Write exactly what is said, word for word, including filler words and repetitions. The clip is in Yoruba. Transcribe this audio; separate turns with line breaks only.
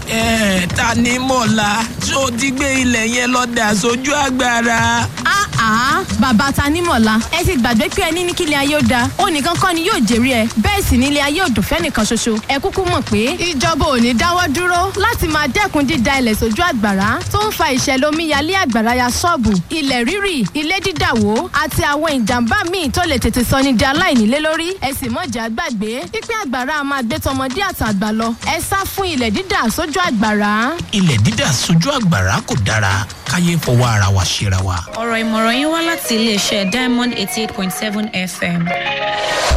ẹ ta ni mọ̀lá tó ti gbé ilẹ̀ yẹn lọ dà sójú agbára.
àá bàbá Tanímọ̀lá ẹ ti gbàgbé pé ẹni ní kílẹ̀ ayé ó da ó nìkan kọ́ ni yóò jèrè ẹ bẹ́ẹ̀ sì nílé ayé ò dùn fẹ́nìkan ṣoṣo ẹ kúkú mọ̀ pé ìjọba ò ní dáwọ́ dúró láti máa dẹ́kun dídá ilẹ̀ sójú àgbàrá tó ń fa ìṣẹ̀lẹ̀ omíyalé àgbàrá ya ṣọ́ọ̀bù ilẹ̀ rírì ilé dídàwó àti àwọn ìjàmbá míì tó lè tètè sọ ní di aláìnílé lórí ẹ sì mọ̀jà gbàgbé pípẹ́ àgbàrá máa gbé tọmọdé àtàgbà lọ ẹ sá fún ilẹ̀ dídà sójú àgbàrá.
ilẹ̀ dídà sójú àgbàrá kò dára káyé fọwọ́ ara wa ṣera wa.
ọ̀rọ̀ ìmọ̀ràn yín wá láti iléeṣẹ́ Diamond eighty eight point seven F M.